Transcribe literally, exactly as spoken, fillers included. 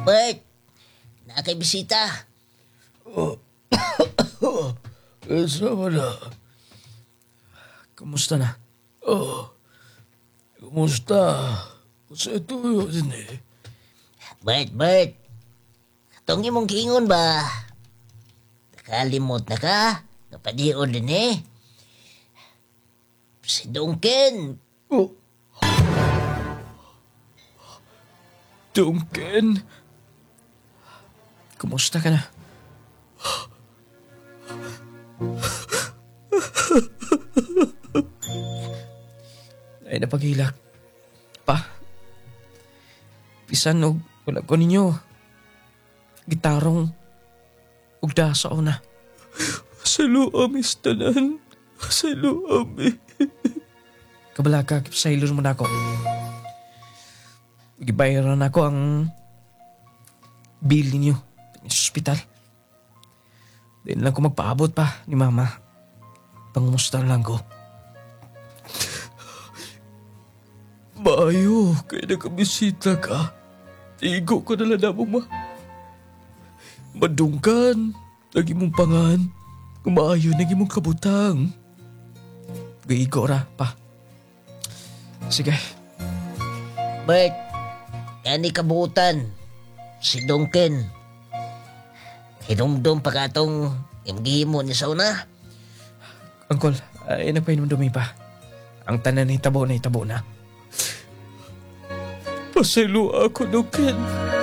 Bert, nakay bisita. Kesa mo na. Kumusta na? Oh, kumusta? Sa tuyo din eh. Bert, Bert, katong imong giingon ba? Nakalimot na ka? Napadiyon din eh. Si Duncan. Oh, Duncan? Kumusta ka na? Ay napaghilak. Pa. Pisan og wala ko ninyo. Gitarong ug dasaw na. sa luamis tanan. Sa luamis. Kabalaga sailor mo na ako. Gibayaran ako ang bill ninyo sa ospital. Din lang ko magpaabot pa ni mama. Pangumusta lang ko. Maayo, kaya nakabisita ka. Tigo ko na lang mo ma. Madungkan, lagi mong pangan. Kumaayo, lagi mong kabutang. Gaigo ra pa. Sige. Bert, yani kabuutan. Si Duncan. Hinumdum pa ka itong imgihimo ni Sauna. Angkol, ay nagpainom dumi pa. Ang tanan ni tabo na itabo na. Pasalo ako, Duncan.